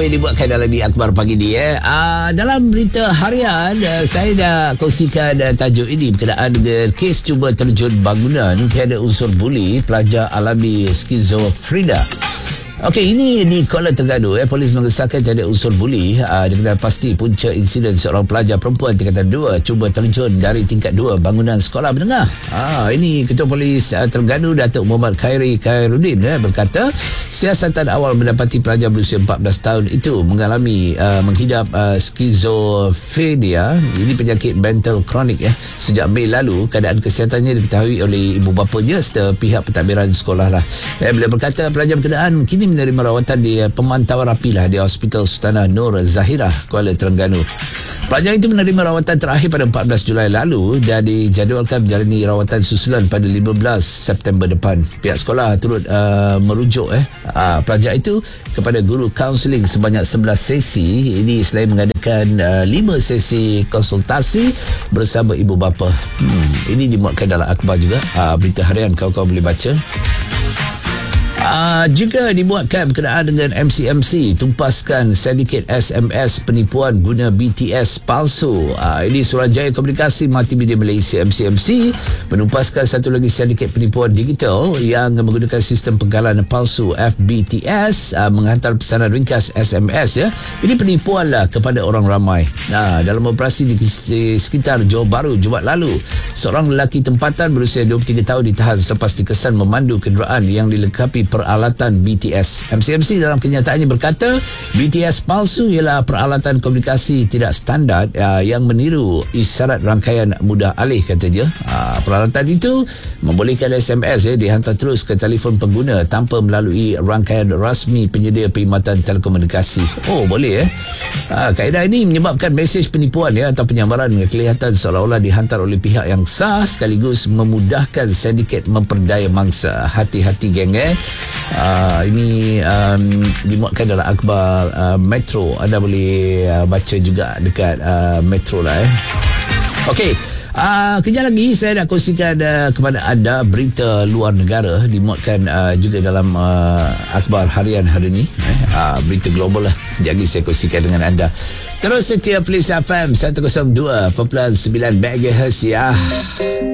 apa yang dibuatkan dalam akhbar pagi ni dalam berita harian saya dah kongsikan tajuk ini berkenaan dengan kes cuba terjun bangunan tiada unsur buli, pelajar alami skizofrenia. Okey, ini di Kuala Terengganu. Polis mengesahkan tiada unsur buli. Dikenal pasti punca insiden seorang pelajar perempuan tingkatan 2 cuba terjun dari tingkat 2 bangunan sekolah menengah. Ini Ketua Polis Terengganu Datuk Muhammad Khairi Khairuddin berkata siasatan awal mendapati pelajar berusia 14 tahun itu mengalami menghidap skizofrenia. Ini penyakit mental kronik sejak Mei lalu. Keadaan kesihatannya diketahui oleh ibu bapanya serta pihak pentadbiran sekolah lah. Beliau berkata pelajar berkenaan kini menerima rawatan di pemantauan rapi di Hospital Sultanah Nur Zahirah, Kuala Terengganu. Pelajar itu menerima rawatan terakhir pada 14 Julai lalu dan dijadualkan menjalani rawatan susulan pada 15 September depan. Pihak sekolah turut merujuk pelajar itu kepada guru kaunseling sebanyak 11 sesi. Ini selain mengadakan 5 sesi konsultasi bersama ibu bapa. Ini dimuatkan dalam akhbar juga. Berita harian kawan-kawan boleh baca. Juga dibuatkan berkenaan dengan MCMC tumpaskan sindiket SMS penipuan guna BTS palsu. Ini Suruhanjaya Komunikasi Multimedia Malaysia MCMC menumpaskan satu lagi sindiket penipuan digital yang menggunakan sistem penggalan palsu FBTS menghantar pesanan ringkas SMS. Ini penipuan kepada orang ramai. Dalam operasi di sekitar Johor Bahru Jumaat lalu, seorang lelaki tempatan berusia 23 tahun ditahan selepas dikesan memandu kenderaan yang dilengkapi peralatan BTS. MCMC dalam kenyataannya berkata BTS palsu ialah peralatan komunikasi tidak standard yang meniru isyarat rangkaian mudah alih, katanya. Peralatan itu membolehkan SMS dihantar terus ke telefon pengguna tanpa melalui rangkaian rasmi penyedia perkhidmatan telekomunikasi. Boleh kaedah ini menyebabkan mesej penipuan atau penyamaran kelihatan seolah-olah dihantar oleh pihak yang sah sekaligus memudahkan sindiket memperdaya mangsa. Hati-hati geng. Ini dimuatkan dalam akhbar Metro. Anda boleh baca juga dekat Metro lah. Okey, kejap lagi saya nak kongsikan kepada anda berita luar negara dimuatkan juga dalam akhbar harian hari ini. Berita global lah. Kejap lagi saya kongsikan dengan anda. Terus setia Police FM 102.9 MHz